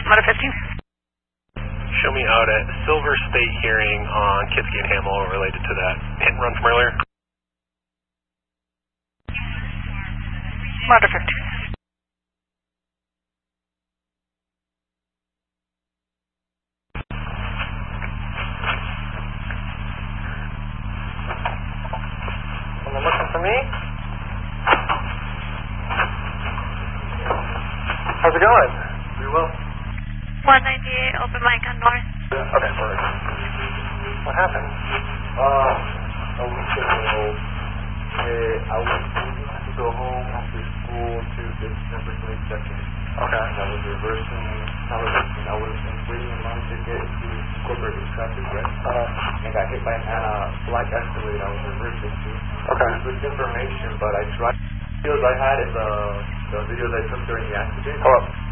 Motor 15. Show me out at Silver State hearing on Kitsky and Hamill related to that hit and run from earlier. Motor 15. Someone looking for me? How's it going? Pretty well. 198, open mic on north. Okay, perfect. What happened? A week ago, I was going to go home after school to December 22nd. Okay. And I was reversing, I was waiting in line to get to Incorporated Traffic, right? And got hit by a black Escalade I was reversing to. Okay. With information, but I tried. The videos I had is the videos I took during the accident. Hello.